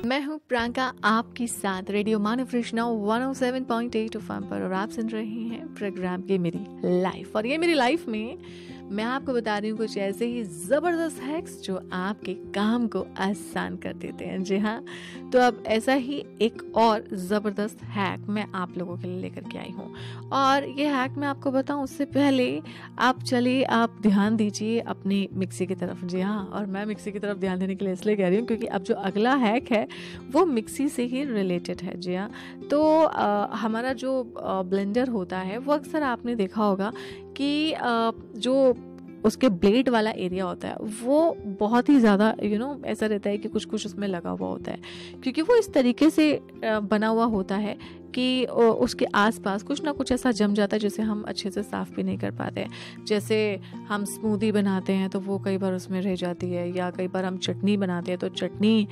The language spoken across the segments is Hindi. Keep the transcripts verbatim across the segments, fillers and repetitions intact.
मैं हूँ प्रियंका आपके साथ रेडियो मानव Krishna one O seven point eight FM पर और आप सुन रहे हैं प्रोग्राम ये मेरी लाइफ। और ये मेरी लाइफ में मैं आपको बता रही हूँ कुछ ऐसे ही ज़बरदस्त हैक्स जो आपके काम को आसान कर देते हैं। जी हाँ, तो अब ऐसा ही एक और ज़बरदस्त हैक मैं आप लोगों के लिए लेकर के आई हूँ। और ये हैक मैं आपको बताऊँ उससे पहले आप चलिए आप ध्यान दीजिए अपनी मिक्सी की तरफ। जी हाँ, और मैं मिक्सी की तरफ ध्यान देने के लिए इसलिए कह रही हूँ क्योंकि अब जो अगला हैक है वो मिक्सी से ही रिलेटेड है। जी हाँ, तो आ, हमारा जो ब्लेंडर होता है वो अक्सर आपने देखा होगा कि आ, जो उसके ब्लेड वाला एरिया होता है वो बहुत ही ज़्यादा यू नो ऐसा रहता है कि कुछ कुछ उसमें लगा हुआ होता है, क्योंकि वो इस तरीके से बना हुआ होता है कि उसके आसपास कुछ ना कुछ ऐसा जम जाता है जिसे हम अच्छे से साफ़ भी नहीं कर पाते। जैसे हम स्मूदी बनाते हैं तो वो कई बार उसमें रह जाती है, या कई बार हम चटनी बनाते हैं तो चटनी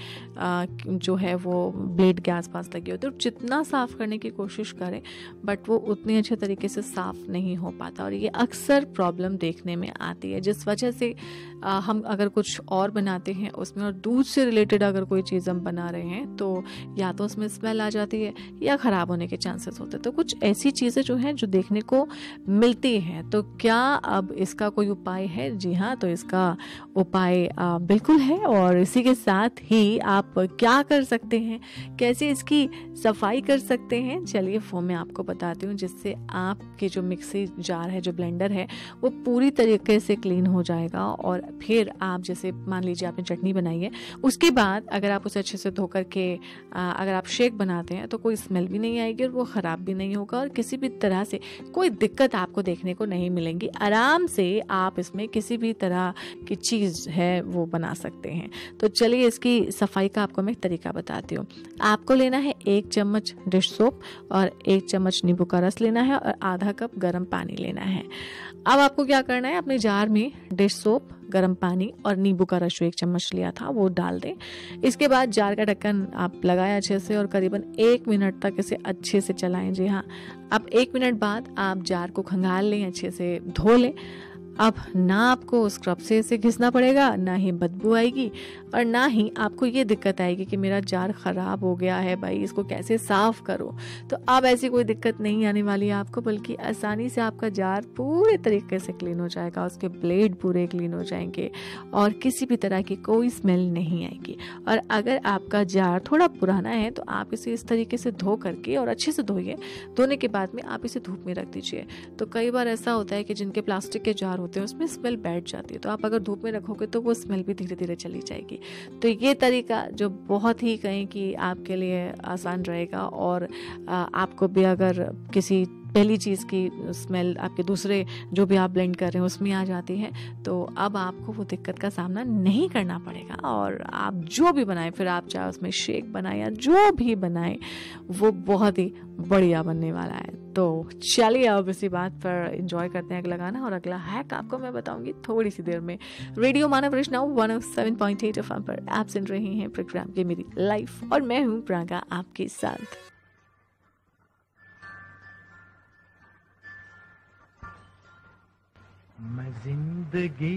जो है वो ब्लेड के आसपास लगी होती है। तो जितना साफ़ करने की कोशिश करें बट वो उतनी अच्छे तरीके से साफ़ नहीं हो पाता, और ये अक्सर प्रॉब्लम देखने में आती है, जिस वजह से आ, हम अगर कुछ और बनाते हैं उसमें और दूध से रिलेटेड अगर कोई चीज़ हम बना रहे हैं तो या तो उसमें स्मेल आ जाती है या ख़राब होने के चांसेस होते हैं। तो कुछ ऐसी चीज़ें जो हैं जो देखने को मिलती हैं, तो क्या अब इसका कोई उपाय है? जी हाँ, तो इसका उपाय आ, बिल्कुल है। और इसी के साथ ही आप क्या कर सकते हैं, कैसे इसकी सफाई कर सकते हैं, चलिए वो मैं आपको बताती हूँ, जिससे आपकी जो मिक्सी जार है, जो ब्लेंडर है, वो पूरी तरीके से क्लीन हो जाएगा। और फिर आप जैसे मान लीजिए आपने चटनी बनाई है, उसके बाद अगर आप उसे अच्छे से धो करके अगर आप शेक बनाते हैं तो कोई स्मेल भी नहीं आएगी और वो ख़राब भी नहीं होगा, और किसी भी तरह से कोई दिक्कत आपको देखने को नहीं मिलेंगी। आराम से आप इसमें किसी भी तरह की चीज़ है वो बना सकते हैं। तो चलिए इसकी सफाई का आपको मैं एक तरीका बताती हूँ। आपको लेना है एक चम्मच डिश सोप और एक चम्मच नींबू का रस लेना है और आधा कप गर्म पानी लेना है। अब आपको क्या करना है, अपने जार में डिश सोप, गर्म पानी और नींबू का रस जो एक चम्मच लिया था वो डाल दें। इसके बाद जार का ढक्कन आप लगाएं अच्छे से और करीबन एक मिनट तक इसे अच्छे से चलाएं। जी हाँ, अब एक मिनट बाद आप जार को खंगाल लें, अच्छे से धो लें। अब ना आपको स्क्रब से इसे घिसना पड़ेगा, ना ही बदबू आएगी और ना ही आपको ये दिक्कत आएगी कि मेरा जार ख़राब हो गया है, भाई इसको कैसे साफ़ करो। तो अब ऐसी कोई दिक्कत नहीं आने वाली है आपको, बल्कि आसानी से आपका जार पूरे तरीके से क्लीन हो जाएगा, उसके ब्लेड पूरे क्लीन हो जाएंगे और किसी भी तरह की कोई स्मेल नहीं आएगी। और अगर आपका जार थोड़ा पुराना है तो आप इसे इस तरीके से धो करके और अच्छे से धोइए। धोने के बाद में आप इसे धूप में रख दीजिए। तो कई बार ऐसा होता है कि जिनके प्लास्टिक के जार होते हैं उसमें स्मेल बैठ जाती है, तो आप अगर धूप में रखोगे तो वो स्मेल भी धीरे धीरे चली जाएगी। तो ये तरीका जो बहुत ही कहें कि आपके लिए आसान रहेगा, और आपको भी अगर किसी पहली चीज़ की स्मेल आपके दूसरे जो भी आप ब्लेंड कर रहे हैं उसमें आ जाती है, तो अब आपको वो दिक्कत का सामना नहीं करना पड़ेगा। और आप जो भी बनाएं, फिर आप चाहे उसमें शेक बनाएं या जो भी बनाएं, वो बहुत ही बढ़िया बनने वाला है। तो चलिए अब इसी बात पर एंजॉय करते हैं अगला गाना, और अगला हैक आपको मैं बताऊंगी थोड़ी सी देर में। रेडियो मानव Krishna one O seven point eight FM पर आप सुन रहे हैं प्रोग्राम ये मेरी लाइफ, और मैं हूँ प्रियंका आपके साथ। मैं जिंदगी